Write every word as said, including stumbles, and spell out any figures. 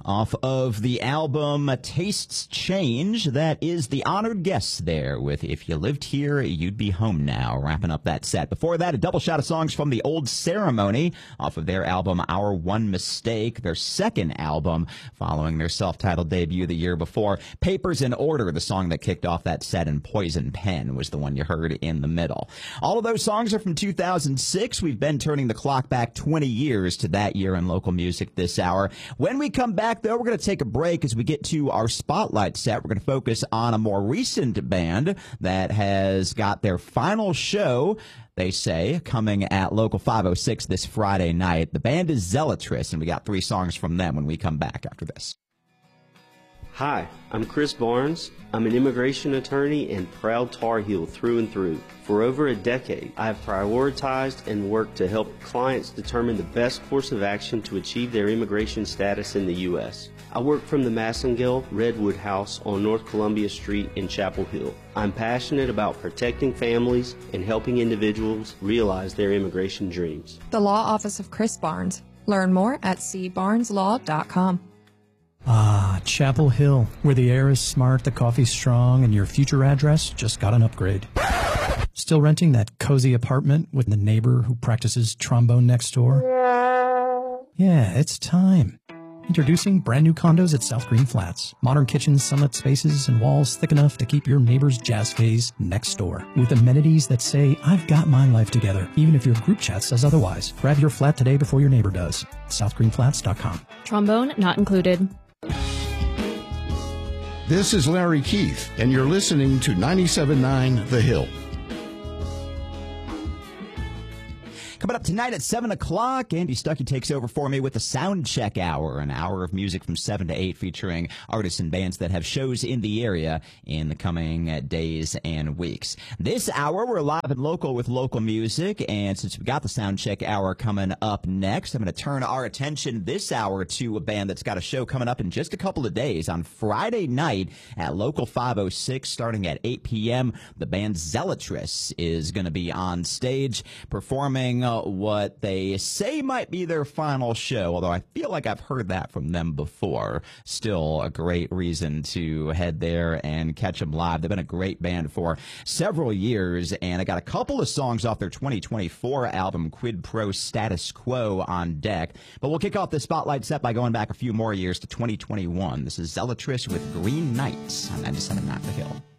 off of the album Tastes Change. That is The Honored Guests there with If You Lived Here, You'd Be Home Now, wrapping up that set. Before that, a double shot of songs from The Old Ceremony off of their album Our One Mistake, their second album following their self-titled debut the year before. Papers in Order, the song that kicked off that set, and Poison Pen was the one you heard in the middle. All of those songs are from two thousand six. We've been turning the clock back twenty years to that year in local music this hour. When we come back, though, we're going to take a break as we get to our spotlight set. We're going to focus on a more recent band that has got their final show, they say, coming at Local five oh six this Friday night. The band is Zealotris, and we got three songs from them when we come back after this. Hi, I'm Chris Barnes. I'm an immigration attorney and proud Tar Heel through and through. For over a decade, I have prioritized and worked to help clients determine the best course of action to achieve their immigration status in the U S. I work from the Massengale Redwood House on North Columbia Street in Chapel Hill. I'm passionate about protecting families and helping individuals realize their immigration dreams. The Law Office of Chris Barnes. Learn more at c barnes law dot com. Ah, Chapel Hill, where the air is smart, the coffee's strong, and your future address just got an upgrade. Still renting that cozy apartment with the neighbor who practices trombone next door? Yeah, it's time. Introducing brand new condos at South Green Flats. Modern kitchens, sunlit spaces, and walls thick enough to keep your neighbor's jazz phase next door. With amenities that say, I've got my life together, even if your group chat says otherwise. Grab your flat today before your neighbor does. south green flats dot com. Trombone not included. This is Larry Keith, and you're listening to ninety-seven point nine The Hill. Coming up tonight at seven o'clock, Andy Stuckey takes over for me with the Sound Check Hour, an hour of music from seven to eight featuring artists and bands that have shows in the area in the coming days and weeks. This hour, we're live and local with local music, and since we've got the Sound Check Hour coming up next, I'm going to turn our attention this hour to a band that's got a show coming up in just a couple of days on Friday night at Local five oh six starting at eight p.m. The band Zealotris is going to be on stage performing uh, what they say might be their final show, although I feel like I've heard that from them before. Still a great reason to head there and catch them live. They've been a great band for several years, and I got a couple of songs off their twenty twenty-four album, Quid Pro Status Quo, on deck. But we'll kick off the spotlight set by going back a few more years to twenty twenty-one. This is Zealotris with Green Nights on ninety-seven point nine The Hill.